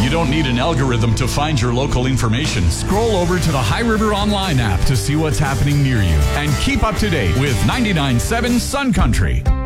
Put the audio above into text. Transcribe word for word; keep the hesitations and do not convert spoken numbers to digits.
You don't need an algorithm to find your local information. Scroll over to the High River Online app to see what's happening near you. And keep up to date with ninety-nine point seven Sun Country.